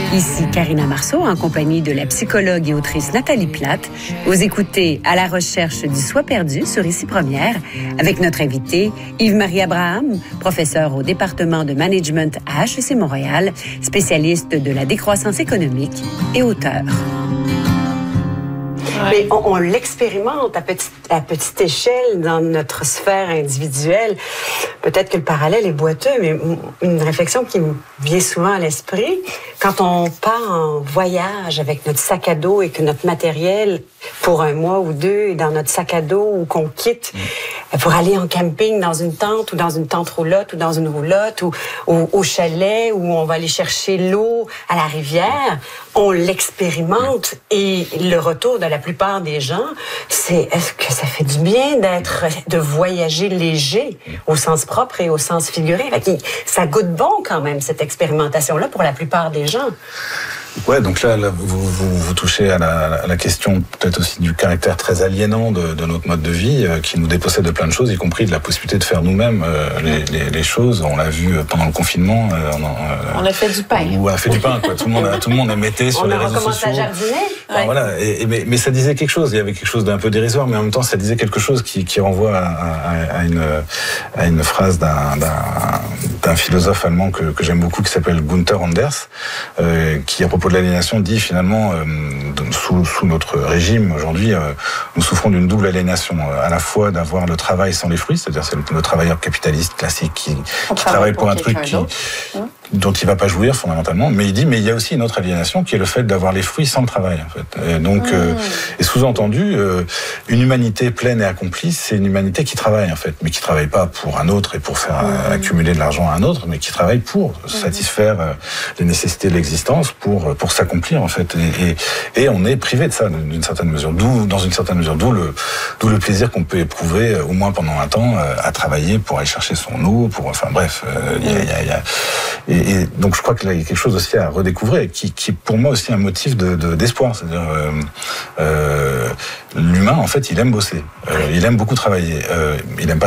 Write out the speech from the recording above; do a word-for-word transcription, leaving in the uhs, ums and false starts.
Ici Karina Marceau, en compagnie de la psychologue et autrice Nathalie Platte. Vous écoutez À la recherche du soi perdu sur Ici Première, avec notre invité Yves-Marie Abraham, professeur au département de management à H E C Montréal, spécialiste de la décroissance économique et auteur. Mais on, on l'expérimente à petite, à petite échelle dans notre sphère individuelle. Peut-être que le parallèle est boiteux, mais une réflexion qui me vient souvent à l'esprit, quand on part en voyage avec notre sac à dos et que notre matériel, pour un mois ou deux, est dans notre sac à dos ou qu'on quitte pour aller en camping dans une tente ou dans une tente roulotte ou dans une roulotte ou, ou au chalet où on va aller chercher l'eau à la rivière, on l'expérimente et le retour de la plupart des gens, c'est est-ce que ça fait du bien d'être, de voyager léger au sens propre et au sens figuré. Ça goûte bon quand même, cette expérimentation-là, pour la plupart des gens. Ouais, donc là, là vous, vous, vous touchez à la, à la question peut-être aussi du caractère très aliénant de, de notre mode de vie, euh, qui nous dépossède de plein de choses, y compris de la possibilité de faire nous-mêmes euh, les, les, les choses. On l'a vu pendant le confinement. Euh, on, a, euh, on a fait du pain. On a fait du pain, quoi. Tout le monde a, tout le monde a metté sur on les a réseaux sociaux. On a recommencé à jardiner. Ouais. Voilà. Et, et, mais, mais ça disait quelque chose. Il y avait quelque chose d'un peu dérisoire, mais en même temps, ça disait quelque chose qui, qui renvoie à, à, à, une, à une phrase d'un, d'un, d'un philosophe allemand que, que j'aime beaucoup, qui s'appelle Gunther Anders, euh, qui, à propos de l'aliénation, dit finalement, euh, sous, sous notre régime aujourd'hui, euh, nous souffrons d'une double aliénation, euh, à la fois d'avoir le travail sans les fruits, c'est-à-dire c'est le, le travailleur capitaliste classique qui, qui travaille pour, pour un truc qui, mmh. dont il va pas jouir fondamentalement, mais il dit, mais il y a aussi une autre aliénation qui est le fait d'avoir les fruits sans le travail, en fait. Et donc, mmh. euh, et sous-entendu, euh, une humanité pleine et accomplie, c'est une humanité qui travaille, en fait, mais qui travaille pas pour un autre et pour faire mmh. accumuler de l'argent à un autre, mais qui travaille pour mmh. satisfaire euh, les nécessités de l'existence, pour pour s'accomplir, en fait. Et, et, et on est privé de ça, d'une certaine mesure. D'où, dans une certaine mesure, d'où le, d'où le plaisir qu'on peut éprouver, au moins pendant un temps, à travailler pour aller chercher son eau, pour, enfin bref, il euh, y a, y a, y a et, et donc je crois que là, il y a quelque chose aussi à redécouvrir, qui, qui est pour moi aussi un motif de, de, d'espoir. C'est-à-dire, euh, euh, l'humain, en fait, il aime bosser, euh, il aime beaucoup travailler. Euh, il aime pas